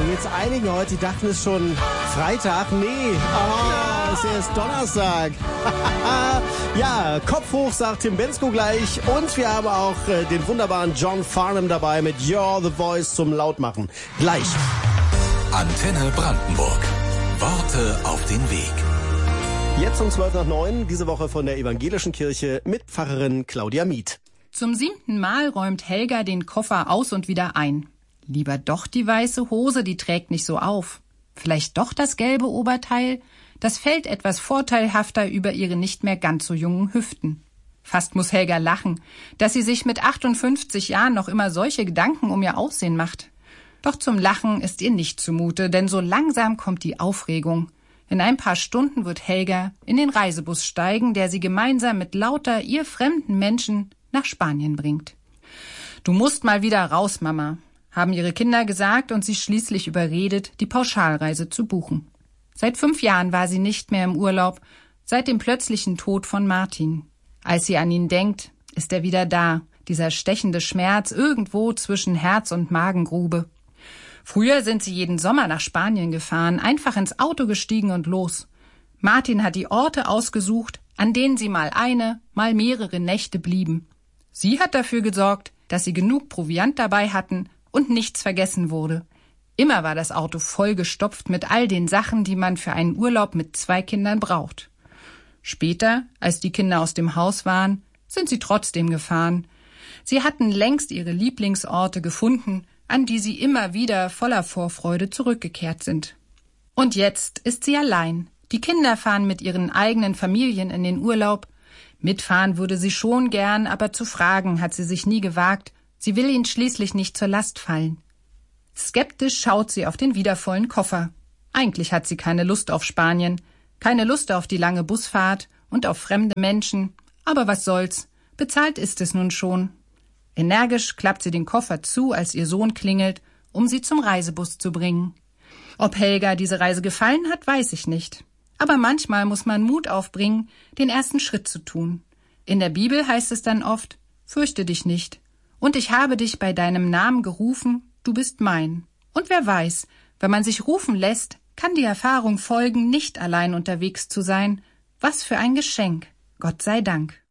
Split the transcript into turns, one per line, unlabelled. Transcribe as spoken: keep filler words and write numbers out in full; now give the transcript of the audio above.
jetzt einigen heute, die dachten es schon Freitag. Nee, oh, ist erst Donnerstag. Ja, Kopf hoch, sagt Tim Bensko gleich. Und wir haben auch äh, den wunderbaren John Farnham dabei mit You're the Voice zum Lautmachen. Gleich.
Antenne Brandenburg. Worte auf den Weg.
Jetzt um zwölf nach neun, diese Woche von der Evangelischen Kirche mit Pfarrerin Claudia Mieth.
Zum siebten Mal räumt Helga den Koffer aus und wieder ein. Lieber doch die weiße Hose, die trägt nicht so auf. Vielleicht doch das gelbe Oberteil? Das fällt etwas vorteilhafter über ihre nicht mehr ganz so jungen Hüften. Fast muss Helga lachen, dass sie sich mit achtundfünfzig Jahren noch immer solche Gedanken um ihr Aussehen macht. Doch zum Lachen ist ihr nicht zumute, denn so langsam kommt die Aufregung. In ein paar Stunden wird Helga in den Reisebus steigen, der sie gemeinsam mit lauter ihr fremden Menschen nach Spanien bringt. »Du musst mal wieder raus, Mama«, haben ihre Kinder gesagt und sie schließlich überredet, die Pauschalreise zu buchen. Seit fünf Jahren war sie nicht mehr im Urlaub, seit dem plötzlichen Tod von Martin. Als sie an ihn denkt, ist er wieder da, dieser stechende Schmerz irgendwo zwischen Herz und Magengrube. Früher sind sie jeden Sommer nach Spanien gefahren, einfach ins Auto gestiegen und los. Martin hat die Orte ausgesucht, an denen sie mal eine, mal mehrere Nächte blieben. Sie hat dafür gesorgt, dass sie genug Proviant dabei hatten und nichts vergessen wurde. Immer war das Auto vollgestopft mit all den Sachen, die man für einen Urlaub mit zwei Kindern braucht. Später, als die Kinder aus dem Haus waren, sind sie trotzdem gefahren. Sie hatten längst ihre Lieblingsorte gefunden, an die sie immer wieder voller Vorfreude zurückgekehrt sind. Und jetzt ist sie allein. Die Kinder fahren mit ihren eigenen Familien in den Urlaub. Mitfahren würde sie schon gern, aber zu fragen hat sie sich nie gewagt. Sie will ihnen schließlich nicht zur Last fallen. Skeptisch schaut sie auf den wieder vollen Koffer. Eigentlich hat sie keine Lust auf Spanien, keine Lust auf die lange Busfahrt und auf fremde Menschen. Aber was soll's? Bezahlt ist es nun schon. Energisch klappt sie den Koffer zu, als ihr Sohn klingelt, um sie zum Reisebus zu bringen. Ob Helga diese Reise gefallen hat, weiß ich nicht. Aber manchmal muss man Mut aufbringen, den ersten Schritt zu tun. In der Bibel heißt es dann oft, fürchte dich nicht. Und ich habe dich bei deinem Namen gerufen, du bist mein. Und wer weiß, wenn man sich rufen lässt, kann die Erfahrung folgen, nicht allein unterwegs zu sein. Was für ein Geschenk. Gott sei Dank.